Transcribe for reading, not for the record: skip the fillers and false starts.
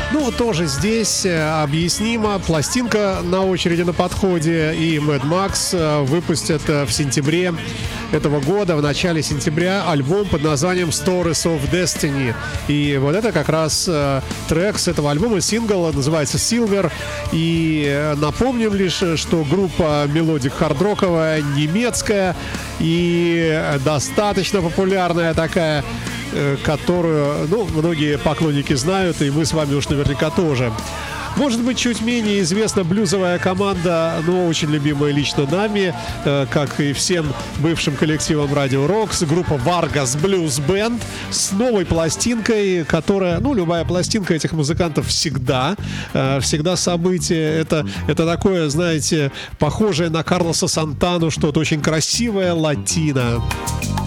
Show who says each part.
Speaker 1: Ну, тоже здесь объяснимо. Пластинка на очереди на подходе, и Mad Max выпустят в сентябре этого года, в начале сентября, альбом под названием Stories of Destiny. И вот это как раз трек с этого альбома, сингл, называется Silver. И напомним лишь, что группа мелодик хардроковая, немецкая и достаточно популярная такая, которую, ну, многие поклонники знают, и мы с вами уж наверняка тоже. Может быть, чуть менее известна блюзовая команда, но очень любимая лично нами, как и всем бывшим коллективам Radio Rocks, группа Vargas Blues Band с новой пластинкой, которая, ну, любая пластинка этих музыкантов всегда событие. Это такое, знаете, похожее на Карлоса Сантану, что-то очень красивое, латино.